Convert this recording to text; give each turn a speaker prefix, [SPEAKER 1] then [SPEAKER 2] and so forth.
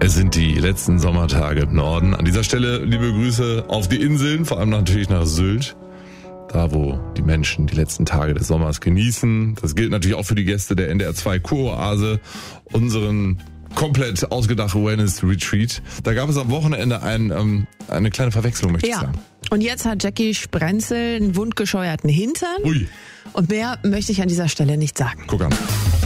[SPEAKER 1] Es sind die letzten Sommertage im Norden. An dieser Stelle liebe Grüße auf die Inseln, vor allem natürlich nach Sylt. Da, wo die Menschen die letzten Tage des Sommers genießen. Das gilt natürlich auch für die Gäste der NDR 2 Kuroase, unseren komplett ausgedachten Wellness Retreat. Da gab es am Wochenende eine kleine Verwechslung, möchte ich sagen.
[SPEAKER 2] Und jetzt hat Jackie Sprenzel einen wundgescheuerten Hintern.
[SPEAKER 1] Ui.
[SPEAKER 2] Und mehr möchte ich an dieser Stelle nicht sagen.
[SPEAKER 1] Guck an.